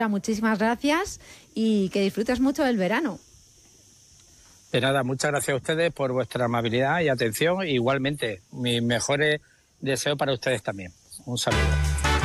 Muchísimas gracias y que disfrutes mucho del verano. De nada, muchas gracias a ustedes por vuestra amabilidad y atención. Igualmente, mis mejores deseos para ustedes también. Un saludo.